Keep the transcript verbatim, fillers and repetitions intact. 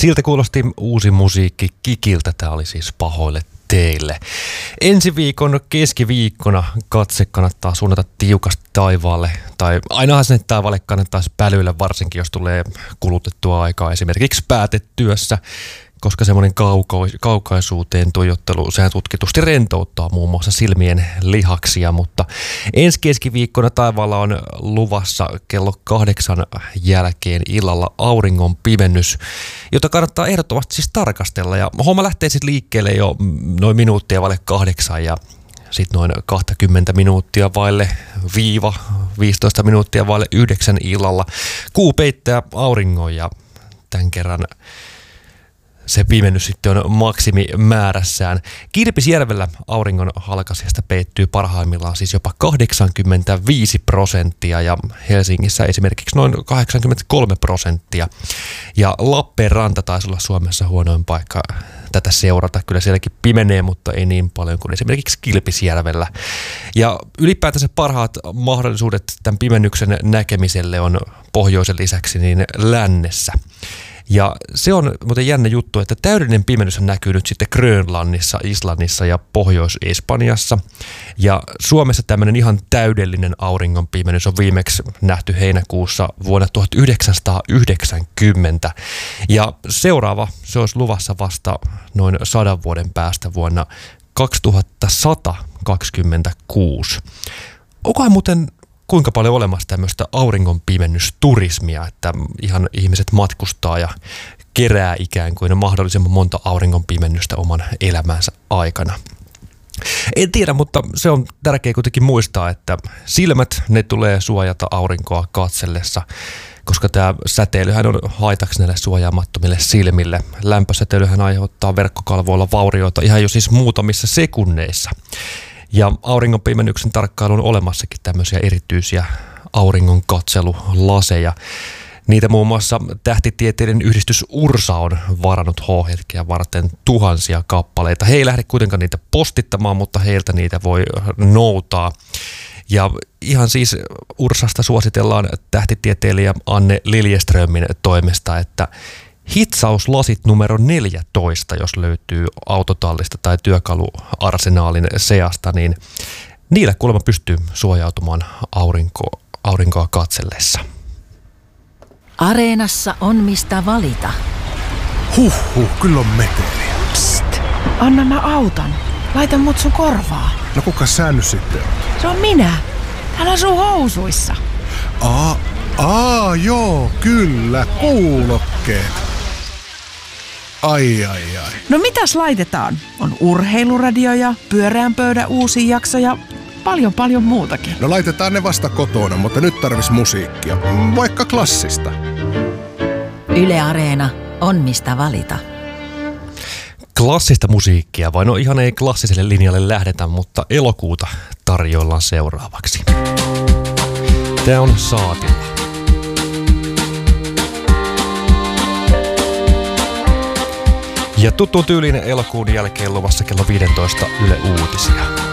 Siltä kuulosti uusi musiikki Kikiltä. Tämä oli siis Pahoille teille. Ensi viikon keskiviikkona katse kannattaa suunnata tiukasti taivaalle. Tai ainahan sinne taivaalle kannattaisi pälyillä, varsinkin jos tulee kulutettua aikaa esimerkiksi päätetyössä. Koska semmoinen kauko- kaukaisuuteen tuijottelu, sehän tutkitusti rentouttaa muun muassa silmien lihaksia, mutta ensi keskiviikkona taivaalla on luvassa kello kahdeksan jälkeen illalla auringon pimennys, jota kannattaa ehdottomasti siis tarkastella. Ja homma lähtee sitten liikkeelle jo noin minuuttia vaille kahdeksan ja sitten noin kaksikymmentä minuuttia vaille viiva, viisitoista minuuttia vaille yhdeksän illalla. Kuu peittää auringon ja tämän kerran se pimennys sitten on maksimimäärässään. Kilpisjärvellä auringon halkaisijasta peittyy parhaimmillaan siis jopa kahdeksankymmentäviisi prosenttia ja Helsingissä esimerkiksi noin kahdeksankymmentäkolme prosenttia. Ja Lappeenranta taisi olla Suomessa huonoin paikka tätä seurata. Kyllä sielläkin pimenee, mutta ei niin paljon kuin esimerkiksi Kilpisjärvellä. Ja ylipäätänsä parhaat mahdollisuudet tämän pimennyksen näkemiselle on pohjoisen lisäksi niin lännessä. Ja se on muuten jännä juttu, että täydellinen pimennys näkyy nyt sitten Grönlannissa, Islannissa ja Pohjois-Espanjassa. Ja Suomessa tämmöinen ihan täydellinen auringon pimennys on viimeksi nähty heinäkuussa vuonna tuhatyhdeksänsataayhdeksänkymmentä. Ja seuraava, se olisi luvassa vasta noin sadan vuoden päästä vuonna kaksituhattasataakaksikymmentäkuusi. Onkohan muuten kuinka paljon olemassa tämmöistä auringonpimennysturismia, että ihan ihmiset matkustaa ja kerää ikään kuin mahdollisimman monta auringonpimennystä oman elämänsä aikana. En tiedä, mutta se on tärkeää kuitenkin muistaa, että silmät, ne tulee suojata aurinkoa katsellessa, koska tämä säteilyhän on haitaksi näille suojaamattomille silmille. Lämpösäteilyhän aiheuttaa verkkokalvoilla vaurioita ihan jo siis muutamissa sekunneissa. Ja auringonpimennyksen tarkkailu on olemassakin tämmöisiä erityisiä auringonkatselulaseja. Niitä muun muassa tähtitieteiden yhdistys Ursa on varannut H-hetkeä varten tuhansia kappaleita. He ei lähde kuitenkaan niitä postittamaan, mutta heiltä niitä voi noutaa. Ja ihan siis Ursasta suositellaan tähtitieteilijä Anne Liljeströmin toimesta, että hitsauslasit numero neljätoista, jos löytyy autotallista tai työkaluarsenaalin seasta, niin niillä kuulemma pystyy suojautumaan aurinko, aurinkoa katsellessa. Areenassa on mistä valita. Huhhuh, kyllä on meteliä. Psst, anna mä autan. Laita mut sun korvaa. No kuka sä nyt sitten on? Se on minä. Täällä on sun housuissa. Aa, aa joo, kyllä, kuulokkeet. Ai, ai, ai. No mitäs laitetaan? On urheiluradio ja pyöreän pöydän uusi jakso ja paljon paljon muutakin. No laitetaan ne vasta kotona, mutta nyt tarvis musiikkia. Vaikka klassista. Yle Areena on mistä valita. Klassista musiikkia, vai no ihan ei klassiselle linjalle lähdetä, mutta elokuuta tarjoillaan seuraavaksi. Tää on Saatilla. Ja tuttuun tyyliin elokuun jälkeen luvassa kello viisitoista Yle Uutisia.